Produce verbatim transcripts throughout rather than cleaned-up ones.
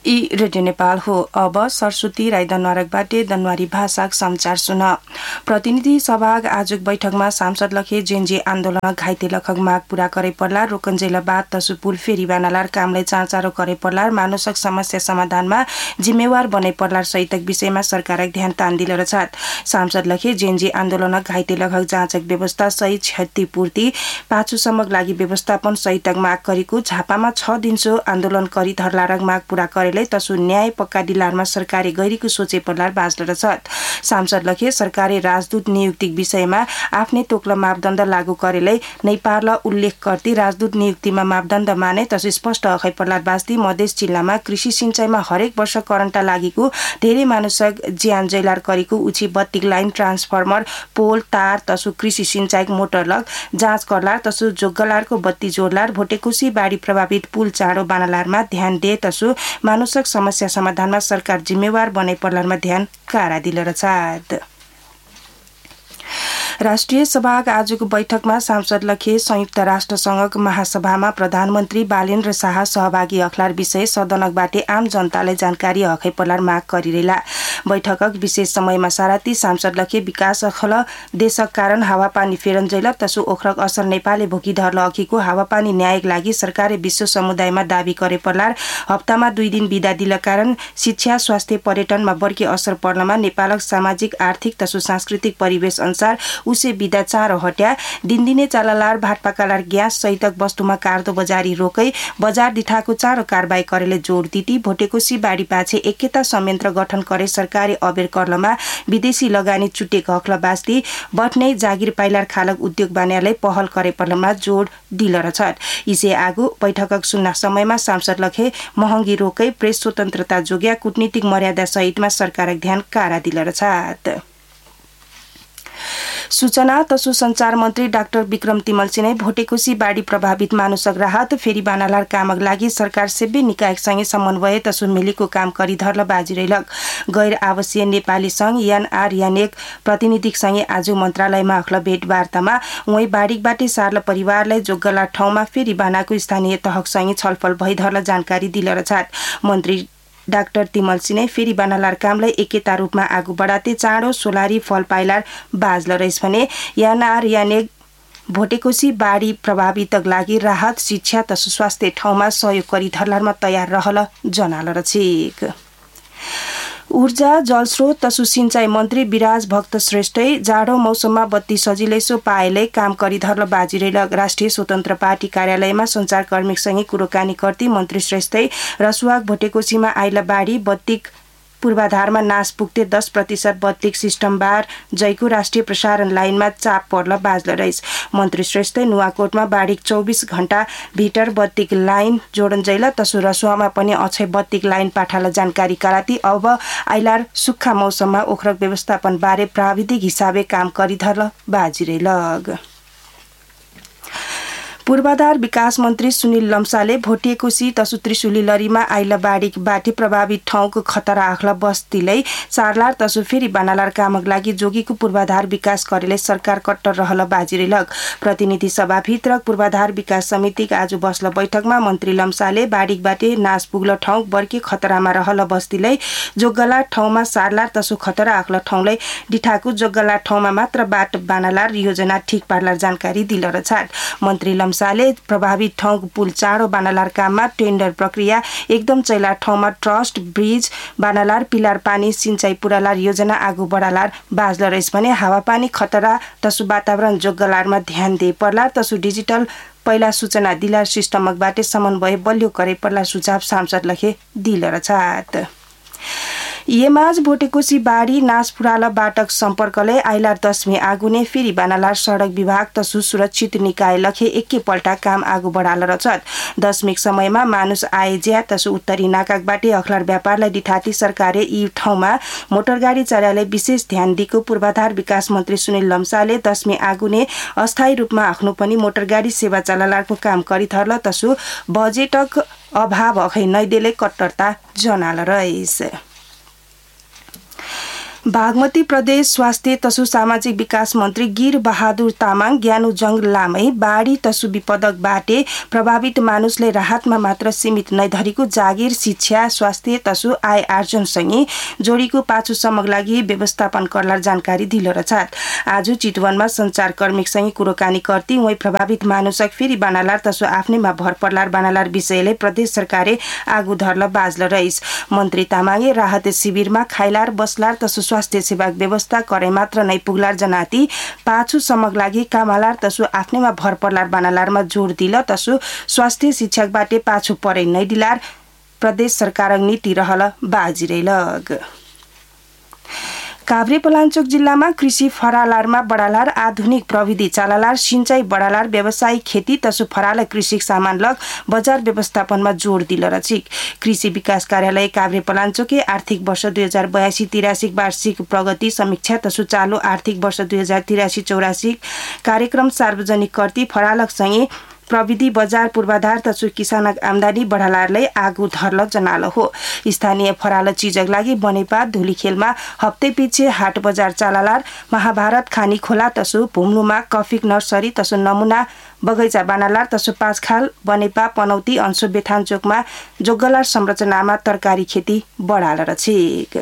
ई radio Nepal हो। अब सरस्वती राई दनवारकबाट दनवारी भाषाक समाचार सुन। प्रतिनिधि सभा आजुक बैठकमा सांसद लखे जेनजी आन्दोलन घाइते लखक माग पूरा करे पर्ला, रोकन्जेला बाद तसु पुल फेरि बानालार कामलाई चाँचारो करे पर्ला, मानुषक समस्या समाधानमा जिम्मेवार बने पर्ला सहितक विषयमा सरकारक ध्यान तान दिल रछात। सांसद लखे जेनजी आन्दोलन घाइते लखक जाँचक व्यवस्था सही क्षतिपूर्ति पाछुसम्मक लागि व्यवस्थापन सहितक माग गरेको झापामा छ दिनसो आन्दोलन करी धरलारक माग पूरा करेले तसु न्याय पक्का दिलारमा सरकारी गैरीको सोचे पर्लार बाँच्न रछत। सांसद लखे सरकारी राजदूत नियुक्ति विषयमा आफ्नै तोक्ल मापदण्ड लागू करेले नै पार्ल उल्लेख गर्दै राजदूत नियुक्तिमा मापदण्ड माने तसु स्पष्ट अखै पर्लार बाँच्दी मधेस जिल्लामा कृषि सिंचाइमा हरेक वर्ष करेन्टका लागेको धेरै मानुषक ज्यान जैलार गरेको उची बत्तीक लाइन ट्रान्सफर्मर पोल तार तसु कृषि सिंचाइक मोटर लग जाँच करलार तसु जोग्गलारको बत्ती जोडलार भोटेकोसी बाढी प्रभावित पुल चाँडो बानालारमा ध्यान दे तसु मानुषक समस्या समाधानमा सरकार जिम्मेवार बने पर्लारमा ध्यान कारा दिल रछात। राष्ट्रिय सभाका आजको बैठकमा सांसद लखे संयुक्त राष्ट्र संघको महासभामा प्रधानमन्त्री बालेन्द्र शाह सहभागी अखलार विषय सदनकबाट आम जनतालाई जानकारी हकै पर्लार माग गरिरहेला। बैठकक विशेष समयमा साराती सांसद लखे विकास अखल देशक कारण हावापानी फेरन्जैल तसु ओखरक असर नेपालले भोगी धरल अखिको हावापानी न्यायक लागि सरकारले विश्व समुदायमा दावी करे पर्लार हप्तामा दुई दिन बिदा दिल कारण शिक्षा स्वास्थ्य पर्यटनमा बढी असर पर्नमा नेपालक सामाजिक आर्थिक तसु सांस्कृतिक परिवेश अनुसार उसे बिदा चाँडो हट्या दिनदिने चालालार भाटपाकालार ग्यास सहितक वस्तुमा कार्दो बजारी रोकै बजार दिठाको चाँडो कारबाही करेले जोड दिती भोटेकोसी बाढी पाछे एकता संयन्त्र गठन करे सरकारी अबेर कर्लमा विदेशी लगानी चुटेको हकल बास्ती बट्नै जागिर पाइलार खालक उद्योग बान्यालाई पहल करे पर्लमा जोड दिल रछत। इसे आगो बैठकक सुन्ना समयमा सांसद लखे महँगी रोकै प्रेस स्वतन्त्रता जोग्या कूटनीतिक मर्यादा सहितमा सरकारक ध्यान कारा दिल रछत। सूचना तसु संचार मन्त्री डाक्टर विक्रम तिमल सिंह भोटेकोसी बाढी प्रभावित मानुषक राहत फेरि बानालार कामक लागि सरकार सेब्बे निकायसँगै समन्वय तसु मिलीको काम करी धर्ल बाजिरहेलक। गैर आवासीय नेपाली संघ एनआर यानेक प्रतिनिधिसँगै आज मन्त्रालयमा अखल भेटवार्तामा उही बाढीबाटै सार्ल परिवारलाई जोग्गला ठाउँमा फेरि बानाको स्थानीय तहकसँगै छलफल भइधर्ल जानकारी दिल रछात। मन्त्री डाक्टर तिमल सिंह फेरि बानालार कामलाई एकेता रूपमा आगू बढाते चाँडो सोलारी फल पाइलार बाजल रहेछ भने यानार याने भोटेकोसी बाढी प्रभावितक लागि राहत शिक्षा तसु स्वास्थ्य ठाउँमा सहयोग गरी धरलारमा तयार रहल जनाल रछिक। ऊर्जा जलस्रोत तसु सिंचाई मन्त्री विराज भक्त श्रेष्ठै जाडो मौसममा बत्ती सजिलैसो पाएलै काम करी धर्ल बाजिरहेल राष्ट्रिय स्वतन्त्र पार्टी कार्यालयमा सञ्चारकर्मीसँगै कुरोकानी गर्दै मन्त्री श्रेष्ठै रसुवाक भोटेकोसीमा आइला बाढी बत्तीक पूर्वाधारमा नाश पुग्थे दस प्रतिशत बत्तीक सिस्टम बार जयको राष्ट्रिय प्रसारण लाइनमा चाप पर्ल बाजल रहेछ। मन्त्री श्रेष्ठ नुवाकोटमा बाढीक चौबिस घण्टा भित्र बत्तीक लाइन जोडन जैल तसु रसुवामा पनि अक्षय बत्तीक लाइन पाठाल जानकारी कराती अब आइलार सुक्खा मौसममा ओखरक व्यवस्थापन बारे प्राविधिक हिसाबे काम गरिधर्ल बाजिरहेलग। पूर्वाधार विकास मन्त्री सुनिल लम्साले भोटेकोसी तसु त्रिशुली लरीमा आइला बाढी बाटी प्रभावित ठाउँको खतरा आख्ला बस्तीलाई सारलार तसु फेरि बानालार कामक लागि जोगीको पूर्वाधार विकास गरेले सरकार कट्टर रहल बाजिरहेलग। प्रतिनिधि सभाभित्र पूर्वाधार विकास समितिको आज बस्ल बैठकमा मन्त्री लम्साले बाढीबाटे नाश पुग्ल ठाउँ बर्के खतरामा रहल बस्तीलाई जोग्गला ठाउँमा सारलार तसु खतरा आख्ला ठाउँलाई डिठाको जोग्गला ठाउँमा मात्र बाट बानालार योजना ठिक पार्लार जानकारी दिल रछात। मन्त्री साले प्रभावित ठाउँको पुल चाँडो बानालार काममा टेन्डर प्रक्रिया एकदम चैला ठाउँमा ट्रस्ट ब्रिज बानालार पिलार पानी सिंचाई पुरालार योजना आगू बढालार बाजल रहेछ भने हावापानी खतरा तसु वातावरण जोग्गलारमा ध्यान दे पर्लार तसु डिजिटल पहिला सूचना दिलार सिस्टमकबाट समन्वय बलियो करे पर्ला सुझाव सांसद लखे दिल रछात। येमाज भोटेकोसी बाढी नाश पुराल बाटक सम्पर्कले आइलार दसमी आगुने फेरि बानालार सडक विभाग तसु सुरक्षित निकाय लखे एकैपल्टा काम आगू बढाल रछत। दशमिक समयमा मानुष आए ज्या तसु उत्तरी नाकाकबाटै अखलार व्यापारलाई डिठाती सरकारले यी ठाउँमा मोटरगाडी चलाइलाई विशेष ध्यान दिएको पूर्वाधार विकास मन्त्री सुनिल लम्साले दशमी आगुने अस्थायी रूपमा आफ्नो पनि मोटरगाडी सेवा चलालारको काम गरिथर्ल तसु बजेटक अभाव अखै नैदेले कट्टरता जनाल रहेछ। बागमती प्रदेश स्वास्थ्य तसु सामाजिक विकास मन्त्री गिर बहादुर तामाङ ज्ञानुजङ लामै बाढी तसु विपदकबाट प्रभावित मानुसले राहतमा मात्र सीमित नैधरीको जागिर शिक्षा स्वास्थ्य तसु आय आर्जनसँगै जोडीको पाछुसम्मक लागि व्यवस्थापन करलार जानकारी दिलो रछात। आज चितवनमा सञ्चारकर्मीसँगै कुरोकानी गर्दै उही प्रभावित मानुसक फेरि बानालार तसु आफ्नैमा भर पर्लार बानालार विषयले प्रदेश सरकारले आगु धर्ल बाजल रहिस। मन्त्री तामाङे राहत शिविरमा खाइलार बसलार तसु स्वास्थ्य सेवा व्यवस्था करे मात्र नै पुगलार जनाती पाछु समग लागि कामालार तसु आफ्नैमा भर पर्लार बानालारमा जोड दिल तसु स्वास्थ्य शिक्षकबाट पाछु परे नै दिलार प्रदेश सरकार नीति रहल बाजिरेलग। काभ्रे पलाञ्चोक जिल्लामा कृषि फरालारमा बडालार आधुनिक प्रविधि चालालार सिंचाई बडालार व्यावसायिक खेती तसु फराल कृषि सामान लग बजार व्यवस्थापनमा जोड दिल रचिक। कृषि विकास कार्यालय काभ्रे पलाञ्चोके आर्थिक वर्ष दुई हजार बयासी तिरासी वार्षिक प्रगति समीक्षा तसु चालु आर्थिक वर्ष दुई हजार तिरासी चौरासी कार्यक्रम सार्वजनिक कर्ती फरालकसँगै प्रविधि बजार पूर्वाधार तसु किसानक आमदानी बढालारले आगु धर्ल जनाल हो। स्थानीय फराल चीजक लागि बनेपा धुलीखेलमा हप्ते पिछे हाट बजार चालालार महाभारत खानी खोला तसु भुम्लुमा कफिक नर्सरी तसु नमुना बगैँचा बानालार तसु पाँचखाल बनेपा पनौती अंशु बेथान चोकमा जोगलार संरचनामा तरकारी खेती बढाल रछिक।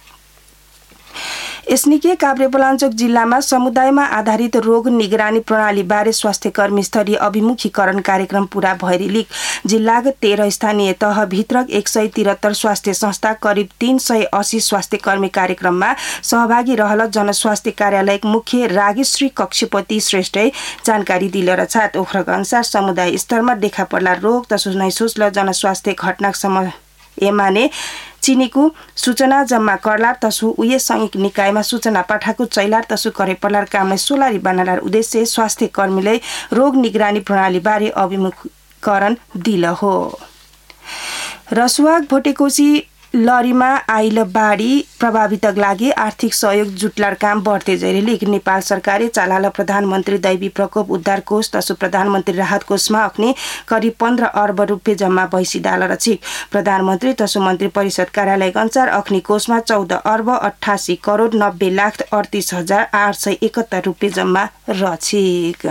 यसनिके काभ्रे पलाञ्चोक जिल्लामा समुदायमा आधारित रोग निगरानी प्रणाली बारे स्वास्थ्य कर्मी स्तरीय अभिमुखीकरण कार्यक्रम पूरा भइरिलिक। जिल्लाका तेह्र स्थानीय तह भित्रक एक सय तिहत्तर स्वास्थ्य संस्था करिब तीन सय अस्सी स्वास्थ्य कर्मी कार्यक्रममा सहभागी रहल जनस्वास्थ्य कार्यालय मुख्य रागेश्री कक्षपति श्रेष्ठ जानकारी दिल रछात। ओखरक अनुसार समुदाय स्तरमा देखा पर्ला रोग तसु नैसोस्ल जनस्वास्थ्य घटना समय एमाने चिनीको सूचना जम्मा करलार तसु उये संघिक निकायमा सूचना पाठाको चैलार तसु करे पर्लार कामलाई सोलारी बनालार उद्देश्य स्वास्थ्य कर्मीले रोग निगरानी प्रणाली बारे अभिमुखीकरण दिल हो। रसुवाक भोटेकोशी लरीमा आइल बाढी प्रभावितक लागि आर्थिक सहयोग जुटलार काम बढ्दै गइरहेको नेपाल सरकारले चालाल प्रधानमन्त्री दैवी प्रकोप उद्धार कोष तसु प्रधानमन्त्री राहत कोषमा अग्नि करिब पन्ध्र अर्ब रुपियाँ जम्मा भइसिदाल रचिक। प्रधानमन्त्री तसु मन्त्री परिषद कार्यालय अनुसार अग्नि कोषमा चौध अर्ब अठासी करोड नब्बे लाख अडतिस हजार आठ सय एकहत्तर रुपियाँ जम्मा रचिक।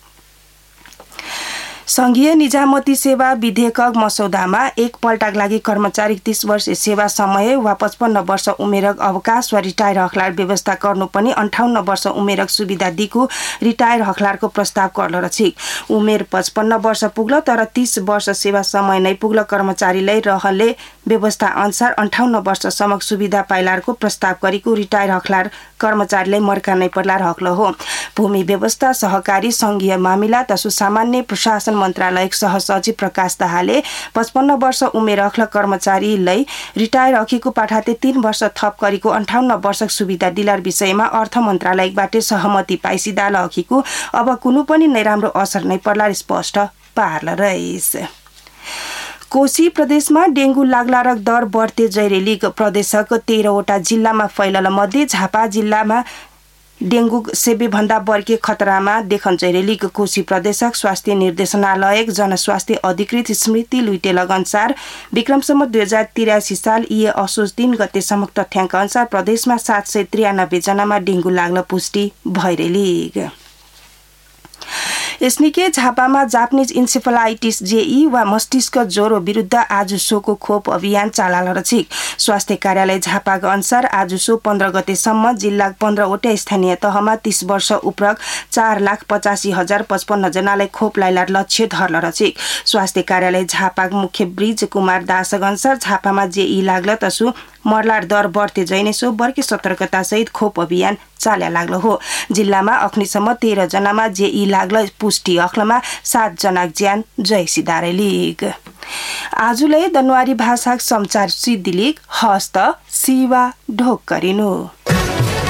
संघीय निजामती सेवा विधेयक मसौदामा एक पल्टाक लागि कर्मचारी तीस वर्ष सेवा समय वा पचपन्न वर्ष उमेरक अवकाश वा रिटायर हकलार व्यवस्था गर्नु पनि अन्ठाउन्न वर्ष उमेरक सुविधा दिएको रिटायर हकलारको प्रस्ताव गर्ल रचिक। उमेर पचपन्न वर्ष पुग्ल तर तीस वर्ष सेवा समय नै पुग्ल कर्मचारीलाई रहले व्यवस्था अनुसार अन्ठाउन्न वर्षसम्म सुविधा पाइलारको प्रस्ताव गरेको रिटायर हकलार कर्मचारीलाई मर्का नै पर्लार हकल हो। भूमि व्यवस्था सहकारी संघीय मामिला तसु सामान्य प्रशासन मन्त्रालय सहसचिव प्रकाश दाहालले पचपन्न वर्ष उमेर हकल कर्मचारीलाई रिटायर हकीको पाठाते तीन वर्ष थप गरेको अन्ठाउन्न वर्षक सुविधा दिलार विषयमा अर्थ मन्त्रालयबाट सहमति पाइसिदाल हकीको अब कुनै पनि नराम्रो असर नै पर्ला स्पष्ट पार्ल रहिस। कोशी प्रदेशमा डेंगू लाग्लारक दर बढ्दै गइरहेलिक प्रदेशक तेह्रवटा जिल्लामा फैलल मध्ये झापा जिल्लामा डेंगू सेबेभन्दा बढी खतरामा देखन गइरहेलिक कोशी प्रदेशक स्वास्थ्य निर्देशनालय जनस्वास्थ्य अधिकृत स्मृति लुइटेलग अनुसार विक्रमसम्म दुई हजार तिरासी साल इए असोज तीन गतेसम्म तथ्याङ्क अनुसार प्रदेशमा सात सय त्रियानब्बे जनामा डेंगू लाग्न पुष्टि भइरहेलिक। यसनिके झापामा जापानिज इन्सेफेलाइटिस जेई वा मस्तिष्क ज्वरो विरुद्ध आज सोको खोप अभियान चालाल रचिक। स्वास्थ्य कार्यालय झापाका अनुसार आज सो पन्ध्र गतेसम्म जिल्ला पन्ध्रवटा स्थानीय तहमा तीस वर्ष उपरक चार लाख पचासी हजार पचपन्न जनालाई खोप लाइलार लक्ष्य धर्ल रचिक। स्वास्थ्य कार्यालय झापाका मुख्य ब्रिज कुमार दासक अनुसार झापामा जेई लाग्ल तसु मर्लार दर बढ्दै जैने सो बर्के सतर्कता सहित खोप अभियान चाल्या लाग्लो हो। जिल्लामा अख्निसम्म तेह्र जनामा जेई लाग्ल पुष्टि अख्लमा सात जनाक ज्यान जयसिदारेलिक। आजुले दनवारी भाषाक समाचार सिद्धिलिक हस्त सिवा ढोक गरिनु।